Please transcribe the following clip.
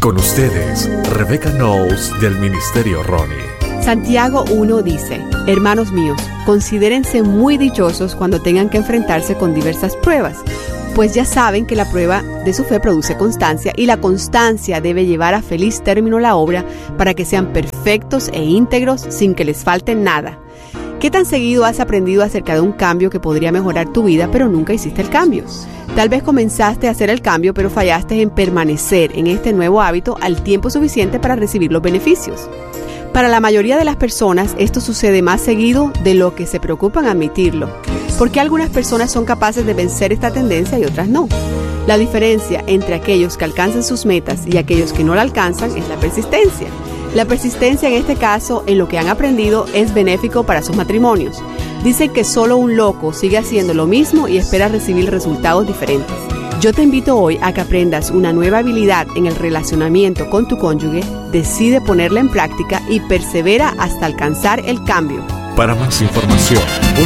Con ustedes, Rebecca Knowles del Ministerio Ronnie. Santiago 1 dice: hermanos míos, considérense muy dichosos cuando tengan que enfrentarse con diversas pruebas, pues ya saben que la prueba de su fe produce constancia, y la constancia debe llevar a feliz término la obra para que sean perfectos e íntegros sin que les falte nada. ¿Qué tan seguido has aprendido acerca de un cambio que podría mejorar tu vida, pero nunca hiciste el cambio? Tal vez comenzaste a hacer el cambio, pero fallaste en permanecer en este nuevo hábito al tiempo suficiente para recibir los beneficios. Para la mayoría de las personas, esto sucede más seguido de lo que se preocupan admitirlo, porque algunas personas son capaces de vencer esta tendencia y otras no. La diferencia entre aquellos que alcanzan sus metas y aquellos que no la alcanzan es la persistencia. La persistencia en este caso en lo que han aprendido es benéfico para sus matrimonios. Dicen que solo un loco sigue haciendo lo mismo y espera recibir resultados diferentes. Yo te invito hoy a que aprendas una nueva habilidad en el relacionamiento con tu cónyuge, decide ponerla en práctica y persevera hasta alcanzar el cambio. Para más información,